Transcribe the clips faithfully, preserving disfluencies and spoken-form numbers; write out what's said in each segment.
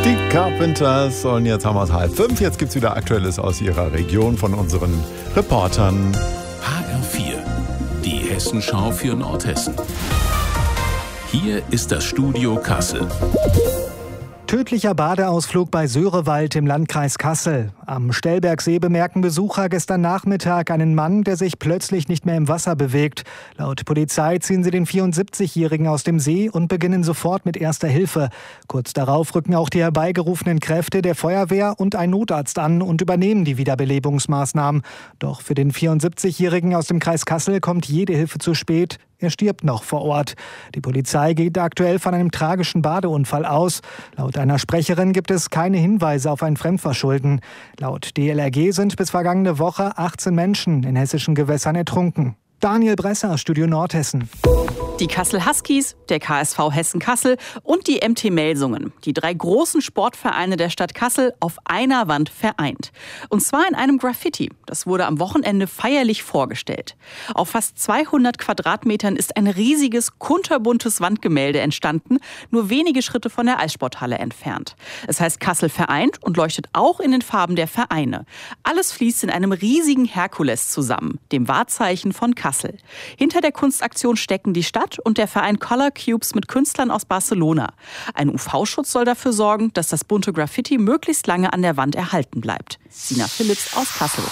Die Carpenters. Und jetzt haben wir es halb fünf. Jetzt gibt es wieder Aktuelles aus ihrer Region von unseren Reportern. H R vier, die Hessenschau für Nordhessen. Hier ist das Studio Kassel. Tödlicher Badeausflug bei Sörewald im Landkreis Kassel. Am Stellbergsee bemerken Besucher gestern Nachmittag einen Mann, der sich plötzlich nicht mehr im Wasser bewegt. Laut Polizei ziehen sie den vierundsiebzigjährigen aus dem See und beginnen sofort mit Erster Hilfe. Kurz darauf rücken auch die herbeigerufenen Kräfte der Feuerwehr und ein Notarzt an und übernehmen die Wiederbelebungsmaßnahmen. Doch für den vierundsiebzigjährigen aus dem Kreis Kassel kommt jede Hilfe zu spät. Er stirbt noch vor Ort. Die Polizei geht aktuell von einem tragischen Badeunfall aus. Laut einer Sprecherin gibt es keine Hinweise auf ein Fremdverschulden. Laut D L R G sind bis vergangene Woche achtzehn Menschen in hessischen Gewässern ertrunken. Daniel Bresser, Studio Nordhessen. Die Kassel Huskies, der K S V Hessen Kassel und die M T Melsungen. Die drei großen Sportvereine der Stadt Kassel auf einer Wand vereint. Und zwar in einem Graffiti. Das wurde am Wochenende feierlich vorgestellt. Auf fast zweihundert Quadratmetern ist ein riesiges, kunterbuntes Wandgemälde entstanden, nur wenige Schritte von der Eissporthalle entfernt. Es heißt Kassel vereint und leuchtet auch in den Farben der Vereine. Alles fließt in einem riesigen Herkules zusammen, dem Wahrzeichen von Kassel. Hinter der Kunstaktion stecken die Stadt und der Verein Color Cubes mit Künstlern aus Barcelona. Ein U V-Schutz soll dafür sorgen, dass das bunte Graffiti möglichst lange an der Wand erhalten bleibt. Sina Philipps aus Kassel.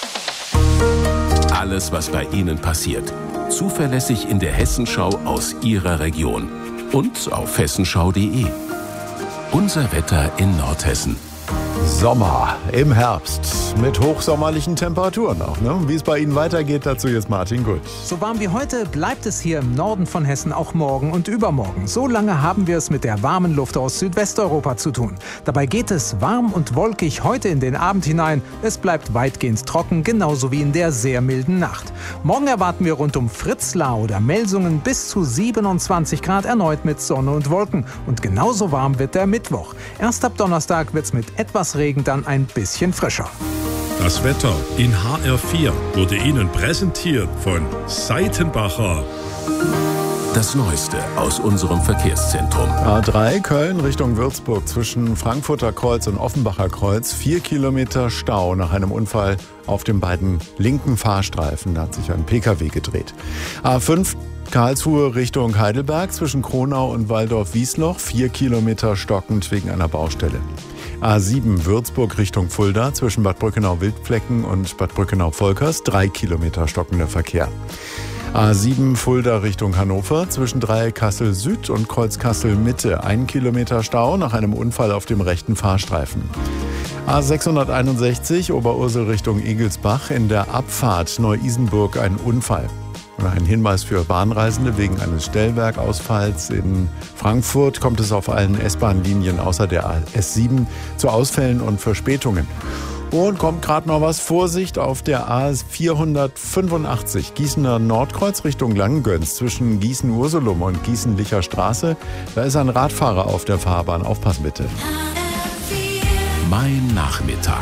Alles, was bei Ihnen passiert. Zuverlässig in der Hessenschau aus Ihrer Region. Und auf hessenschau punkt de. Unser Wetter in Nordhessen. Sommer im Herbst mit hochsommerlichen Temperaturen auch. Ne? Wie es bei Ihnen weitergeht, dazu jetzt Martin Gut. So warm wie heute bleibt es hier im Norden von Hessen auch morgen und übermorgen. So lange haben wir es mit der warmen Luft aus Südwesteuropa zu tun. Dabei geht es warm und wolkig heute in den Abend hinein. Es bleibt weitgehend trocken, genauso wie in der sehr milden Nacht. Morgen erwarten wir rund um Fritzlar oder Melsungen bis zu siebenundzwanzig Grad, erneut mit Sonne und Wolken. Und genauso warm wird der Mittwoch. Erst ab Donnerstag wird es mit etwas Regen dann ein bisschen frischer. Das Wetter in H R vier wurde Ihnen präsentiert von Seitenbacher. Das Neueste aus unserem Verkehrszentrum. A drei Köln Richtung Würzburg zwischen Frankfurter Kreuz und Offenbacher Kreuz. Vier Kilometer Stau nach einem Unfall auf den beiden linken Fahrstreifen. Da hat sich ein P K W gedreht. A fünf Karlsruhe Richtung Heidelberg zwischen Kronau und Waldorf-Wiesloch. Vier Kilometer stockend wegen einer Baustelle. A sieben Würzburg Richtung Fulda zwischen Bad Brückenau-Wildflecken und Bad Brückenau-Volkers. Drei Kilometer stockender Verkehr. A sieben Fulda Richtung Hannover zwischen Dreieck Kassel Süd und Kreuz Kassel Mitte. Ein Kilometer Stau nach einem Unfall auf dem rechten Fahrstreifen. A sechshunderteinundsechzig Oberursel Richtung Egelsbach in der Abfahrt Neu-Isenburg ein Unfall. Und ein Hinweis für Bahnreisende: wegen eines Stellwerkausfalls in Frankfurt kommt es auf allen S-Bahn-Linien außer der A S sieben zu Ausfällen und Verspätungen. Und kommt gerade noch was: Vorsicht auf der A vierhundertfünfundachtzig Gießener Nordkreuz Richtung Langgöns zwischen Gießen-Ursulum und Gießen-Licher Straße. Da ist ein Radfahrer auf der Fahrbahn. Aufpassen bitte. Mein Nachmittag.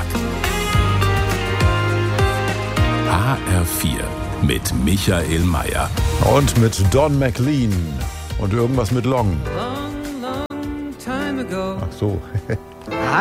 H R vier mit Michael Mayer. Und mit Don McLean. Und irgendwas mit Long. Long, long time ago. Ach so.